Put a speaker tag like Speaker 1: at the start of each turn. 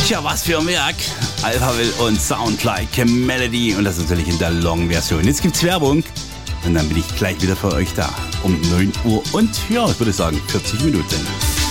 Speaker 1: Tja, was für ein Werk. Alphaville und Sound Like Melody. Und das natürlich in der Long-Version. Jetzt gibt's Werbung. Und dann bin ich gleich wieder für euch da. Um 9 Uhr und, ja, ich würde sagen, 40 Minuten.